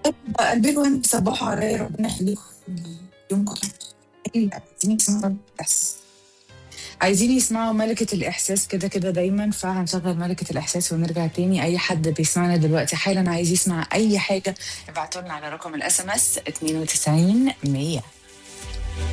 قلبين وين بيصبحوا عليا، ربنا يخليكم. يومكم سعيد. عايزين يسمعوا الإحساس، عايزين يسمعوا ملكة الإحساس كده كده دايما، فهنشغل ملكة الإحساس ونرجع تاني. أي حد بيسمعنا دلوقتي حالا عايز يسمع أي حاجة ابعتوا لنا على رقم الSMS 92 100.